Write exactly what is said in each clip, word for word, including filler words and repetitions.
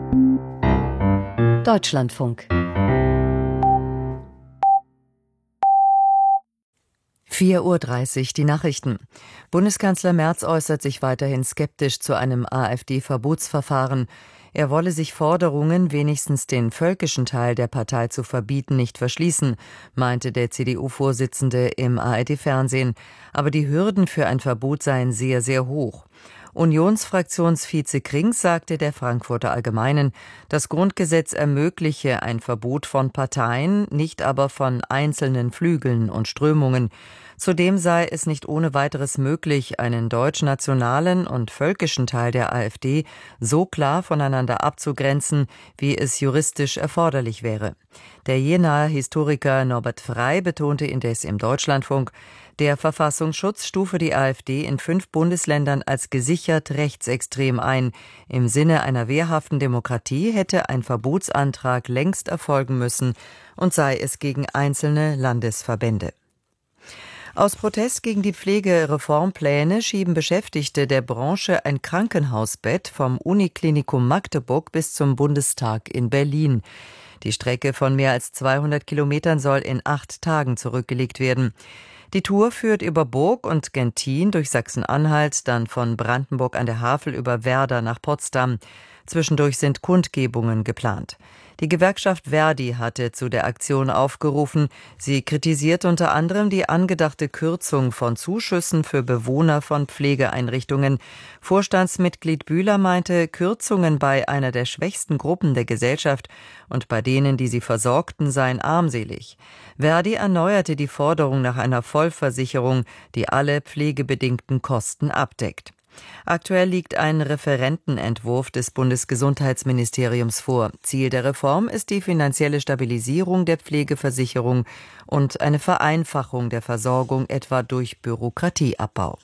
Deutschlandfunk. vier Uhr dreißig, die Nachrichten. Bundeskanzler Merz äußert sich weiterhin skeptisch zu einem AfD-Verbotsverfahren. Er wolle sich Forderungen, wenigstens den völkischen Teil der Partei zu verbieten, nicht verschließen, meinte der C D U-Vorsitzende im A R D-Fernsehen. Aber die Hürden für ein Verbot seien sehr, sehr hoch. Unionsfraktionsvize Krings sagte der Frankfurter Allgemeinen, das Grundgesetz ermögliche ein Verbot von Parteien, nicht aber von einzelnen Flügeln und Strömungen. Zudem sei es nicht ohne weiteres möglich, einen deutschnationalen und völkischen Teil der AfD so klar voneinander abzugrenzen, wie es juristisch erforderlich wäre. Der Jenaer Historiker Norbert Frey betonte indes im Deutschlandfunk, der Verfassungsschutz stufe die AfD in fünf Bundesländern als gesichert rechtsextrem ein. Im Sinne einer wehrhaften Demokratie hätte ein Verbotsantrag längst erfolgen müssen und sei es gegen einzelne Landesverbände. Aus Protest gegen die Pflegereformpläne schieben Beschäftigte der Branche ein Krankenhausbett vom Uniklinikum Magdeburg bis zum Bundestag in Berlin. Die Strecke von mehr als zweihundert Kilometern soll in acht Tagen zurückgelegt werden. Die Tour führt über Burg und Gentin durch Sachsen-Anhalt, dann von Brandenburg an der Havel über Werder nach Potsdam. Zwischendurch sind Kundgebungen geplant. Die Gewerkschaft Verdi hatte zu der Aktion aufgerufen. Sie kritisiert unter anderem die angedachte Kürzung von Zuschüssen für Bewohner von Pflegeeinrichtungen. Vorstandsmitglied Bühler meinte, Kürzungen bei einer der schwächsten Gruppen der Gesellschaft und bei denen, die sie versorgten, seien armselig. Verdi erneuerte die Forderung nach einer Vollversicherung, die alle pflegebedingten Kosten abdeckt. Aktuell liegt ein Referentenentwurf des Bundesgesundheitsministeriums vor. Ziel der Reform ist die finanzielle Stabilisierung der Pflegeversicherung und eine Vereinfachung der Versorgung, etwa durch Bürokratieabbau.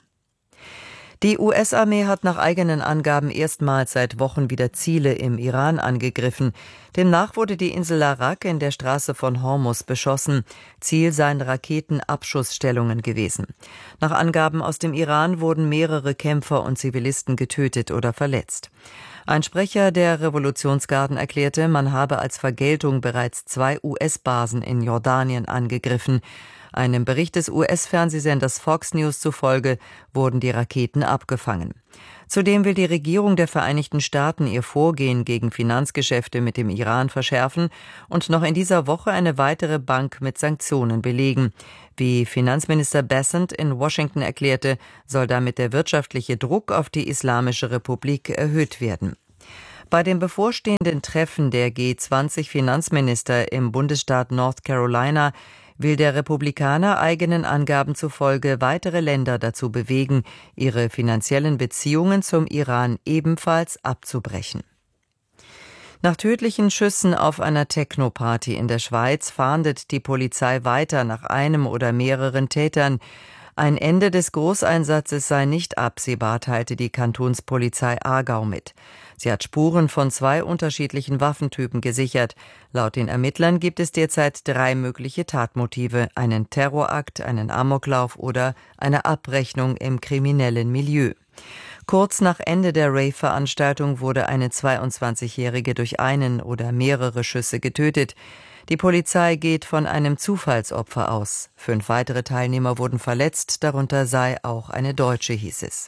Die U S-Armee hat nach eigenen Angaben erstmals seit Wochen wieder Ziele im Iran angegriffen. Demnach wurde die Insel Larak in der Straße von Hormuz beschossen. Ziel seien Raketenabschussstellungen gewesen. Nach Angaben aus dem Iran wurden mehrere Kämpfer und Zivilisten getötet oder verletzt. Ein Sprecher der Revolutionsgarden erklärte, man habe als Vergeltung bereits zwei U S-Basen in Jordanien angegriffen. Einem Bericht des U S-Fernsehsenders Fox News zufolge wurden die Raketen abgefangen. Zudem will die Regierung der Vereinigten Staaten ihr Vorgehen gegen Finanzgeschäfte mit dem Iran verschärfen und noch in dieser Woche eine weitere Bank mit Sanktionen belegen. Wie Finanzminister Bessent in Washington erklärte, soll damit der wirtschaftliche Druck auf die Islamische Republik erhöht werden. Bei dem bevorstehenden Treffen der G zwanzig Finanzminister im Bundesstaat North Carolina will der Republikaner eigenen Angaben zufolge weitere Länder dazu bewegen, ihre finanziellen Beziehungen zum Iran ebenfalls abzubrechen. Nach tödlichen Schüssen auf einer Techno-Party in der Schweiz fahndet die Polizei weiter nach einem oder mehreren Tätern. Ein Ende des Großeinsatzes sei nicht absehbar, teilte die Kantonspolizei Aargau mit. Sie hat Spuren von zwei unterschiedlichen Waffentypen gesichert. Laut den Ermittlern gibt es derzeit drei mögliche Tatmotive: einen Terrorakt, einen Amoklauf oder eine Abrechnung im kriminellen Milieu. Kurz nach Ende der Rave-Veranstaltung wurde eine zweiundzwanzigjährige durch einen oder mehrere Schüsse getötet. Die Polizei geht von einem Zufallsopfer aus. Fünf weitere Teilnehmer wurden verletzt, darunter sei auch eine Deutsche, hieß es.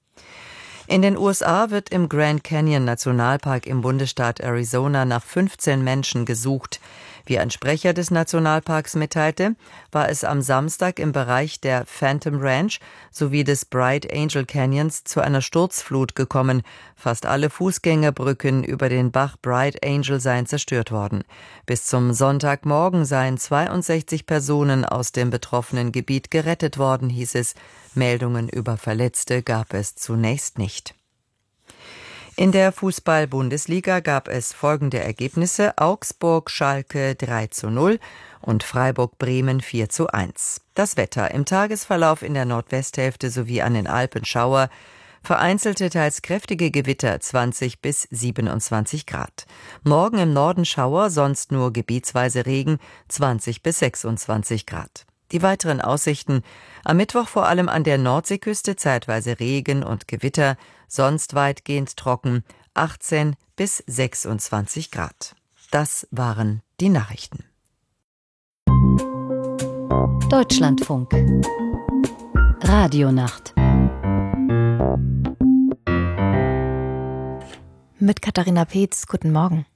In den U S A wird im Grand Canyon Nationalpark im Bundesstaat Arizona nach fünfzehn Menschen gesucht. Wie ein Sprecher des Nationalparks mitteilte, war es am Samstag im Bereich der Phantom Ranch sowie des Bright Angel Canyons zu einer Sturzflut gekommen. Fast alle Fußgängerbrücken über den Bach Bright Angel seien zerstört worden. Bis zum Sonntagmorgen seien zweiundsechzig Personen aus dem betroffenen Gebiet gerettet worden, hieß es. Meldungen über Verletzte gab es zunächst nicht. In der Fußball-Bundesliga gab es folgende Ergebnisse: Augsburg-Schalke drei zu null und Freiburg-Bremen vier zu eins. Das Wetter: Im Tagesverlauf in der Nordwesthälfte sowie an den Alpen Schauer, vereinzelte teils kräftige Gewitter, zwanzig bis siebenundzwanzig Grad. Morgen im Norden Schauer, sonst nur gebietsweise Regen, zwanzig bis sechsundzwanzig Grad. Die weiteren Aussichten: Am Mittwoch vor allem an der Nordseeküste zeitweise Regen und Gewitter, sonst weitgehend trocken. achtzehn bis sechsundzwanzig Grad. Das waren die Nachrichten. Deutschlandfunk Radionacht mit Katharina Peetz. Guten Morgen.